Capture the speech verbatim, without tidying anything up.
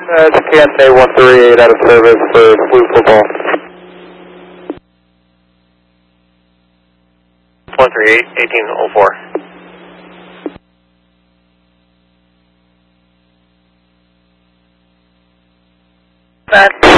Uh, it's K N A one three eight out of service for Blue Football. one three eight, eighteen oh four. That.